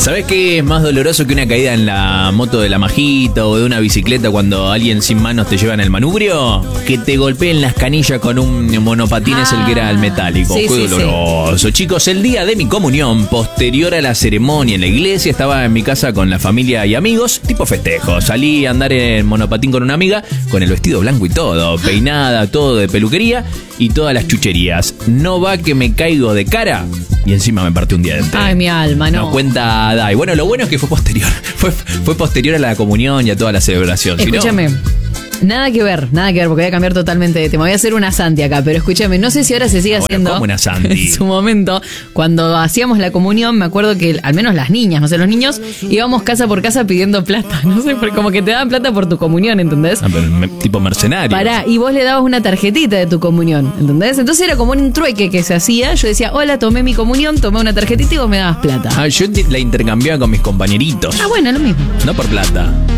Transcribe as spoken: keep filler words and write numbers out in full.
¿Sabés qué es más doloroso que una caída en la moto de la Majita o de una bicicleta cuando alguien sin manos te lleva en el manubrio? Que te golpeen las canillas con un monopatín, ah, es el que era el metálico. Sí, Fue sí, doloroso. Sí. Chicos, el día de mi comunión, posterior a la ceremonia en la iglesia, estaba en mi casa con la familia y amigos, tipo festejo. Salí a andar en monopatín con una amiga, con el vestido blanco y todo, peinada, todo de peluquería y todas las chucherías. No va que me caigo de cara y encima me partí un diente. Ay, mi alma, no. No cuenta Dai. Bueno, lo bueno es que fue posterior. Fue, fue posterior a la comunión y a toda la celebración. Escúchame. Si no, nada que ver, nada que ver, porque voy a cambiar totalmente de tema. Voy a hacer una Santi acá, pero escúchame, no sé si ahora se sigue ahora, haciendo. ¿cómo una Santi? En su momento, cuando hacíamos la comunión, me acuerdo que al menos las niñas, no sé, los niños, íbamos casa por casa pidiendo plata. No sé, como que te daban plata por tu comunión, ¿entendés? Ah, pero me, tipo mercenario. Pará, y vos le dabas una tarjetita de tu comunión, ¿entendés? Entonces era como un trueque que se hacía. Yo decía, hola, tomé mi comunión, tomé una tarjetita y vos me dabas plata. Ah, yo la intercambiaba con mis compañeritos. Ah, bueno, lo mismo. No por plata.